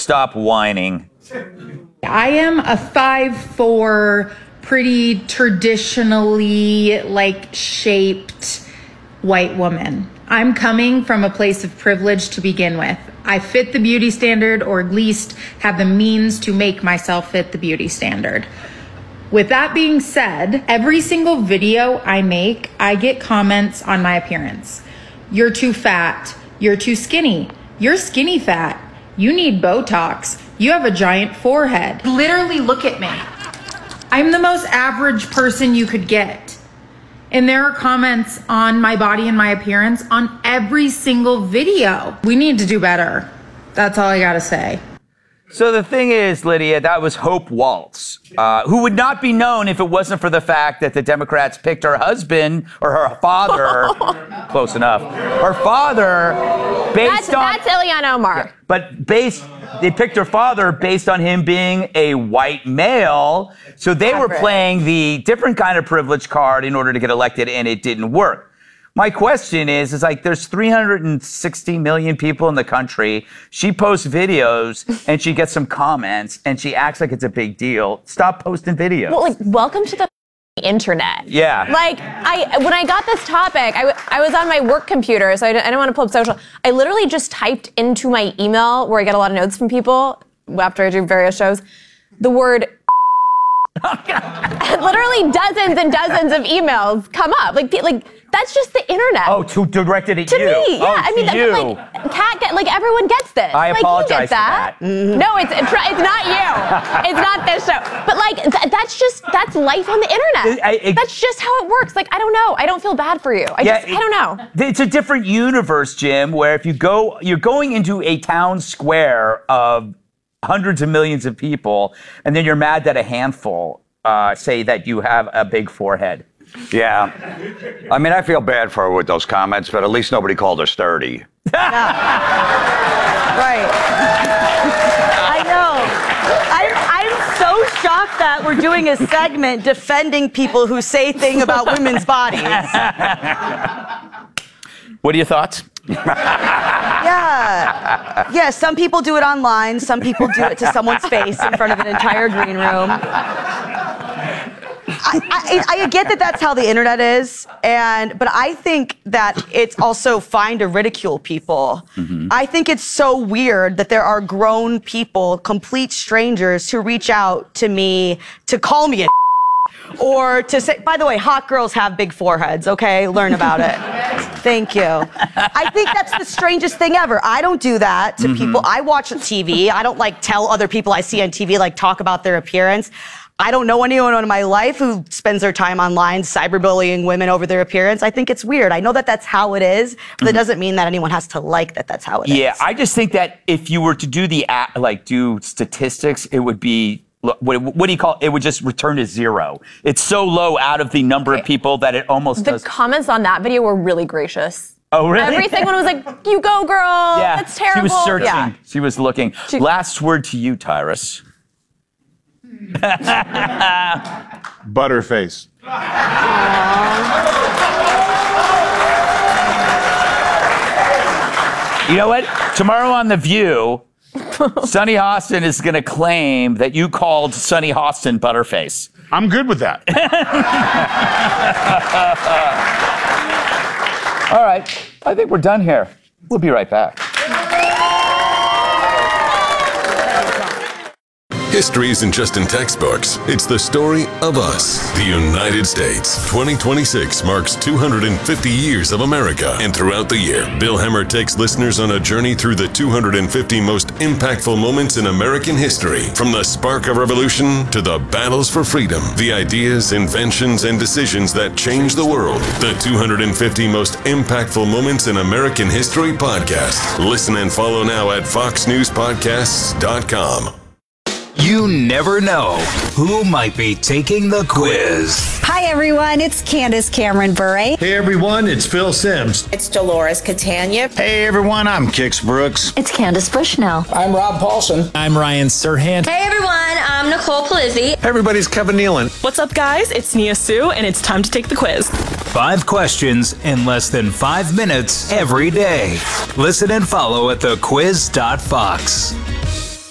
stop whining. I am a 5'4", pretty traditionally shaped white woman. I'm coming from a place of privilege to begin with. I fit the beauty standard, or at least have the means to make myself fit the beauty standard. With that being said, every single video I make, I get comments on my appearance. You're too fat. You're too skinny. You're skinny fat. You need Botox. You have a giant forehead. Literally look at me. I'm the most average person you could get. And there are comments on my body and my appearance on every single video. We need to do better. That's all I gotta say. So the thing is, Lydia, that was Hope Waltz, who would not be known if it wasn't for the fact that the Democrats picked her husband or her father, close enough, her father based That's Ilhan Omar. Yeah, but they picked her father based on him being a white male. So they were playing the different kind of privilege card in order to get elected, and it didn't work. My question is there's 360 million people in the country. She posts videos and she gets some comments and she acts like it's a big deal. Stop posting videos. Well, welcome to the internet. Yeah. When I got this topic, I was on my work computer, so I didn't want to pull up social. I literally just typed into my email, where I get a lot of notes from people after I do various shows, the word literally dozens and dozens of emails come up. That's just the internet. Oh, directed at to you. Me, yeah. Oh, you. Everyone gets this. I apologize you get that. for that. No, it's not you. It's not this show. But that's life on the internet. That's just how it works. I don't know. I don't feel bad for you. I don't know. It's a different universe, Jim, where if you're going into a town square of hundreds of millions of people, and then you're mad that a handful say that you have a big forehead. Yeah. I mean, I feel bad for her with those comments, but at least nobody called her sturdy. Right. I know. I'm so shocked that we're doing a segment defending people who say things about women's bodies. What are your thoughts? Yeah, some people do it online. Some people do it to someone's face in front of an entire green room. I get that that's how the internet is, but I think that it's also fine to ridicule people. Mm-hmm. I think it's so weird that there are grown people, complete strangers, who reach out to me to call me a or to say, by the way, hot girls have big foreheads, okay? Learn about it. Thank you. I think that's the strangest thing ever. I don't do that to people. I watch TV. I don't tell other people I see on TV, talk about their appearance. I don't know anyone in my life who spends their time online cyberbullying women over their appearance. I think it's weird. I know that that's how it is, but that doesn't mean that anyone has to that that's how it is. Yeah, I just think that if you were to do do statistics, it would be, what do you call it? It would just return to zero. It's so low out of the number of people that it almost does. The comments on that video were really gracious. Oh, really? Every single one was like, you go, girl. Yeah. That's terrible. She was searching. Yeah. She was looking. Last word to you, Tyrus. Butterface. You know what? Tomorrow on The View, Sunny Hostin is going to claim that you called Sunny Hostin Butterface. I'm good with that. All right. I think we're done here. We'll be right back. History isn't just in textbooks. It's the story of us, the United States. 2026 marks 250 years of America. And throughout the year, Bill Hemmer takes listeners on a journey through the 250 most impactful moments in American history. From the spark of revolution to the battles for freedom, the ideas, inventions, and decisions that changed the world. The 250 most impactful moments in American history podcast. Listen and follow now at foxnewspodcasts.com. You never know who might be taking the quiz. Hi, everyone. It's Candace Cameron Bure. Hey, everyone. It's Phil Simms. It's Dolores Catania. Hey, everyone. I'm Kix Brooks. It's Candace Bushnell. I'm Rob Paulson. I'm Ryan Serhant. Hey, everyone. I'm Nicole Palizzi. Hey, everybody. It's Kevin Nealon. What's up, guys? It's Nia Sue, and it's time to take the quiz. 5 questions in less than 5 minutes every day. Listen and follow at thequiz.fox.